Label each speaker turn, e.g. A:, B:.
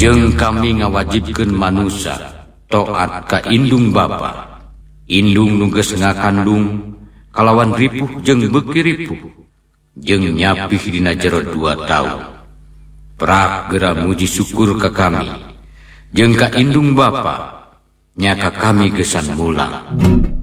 A: Jeung kami ngawajibkeun manusia taat ka indung bapa, indung nu geus ngakandung kalawan ripuh jeung beuki ripuh, jeung nyapih dina jero 2 taun. Prak geura muji syukur ka kami, jeung ka indung bapa nya ka kami geusan mulang.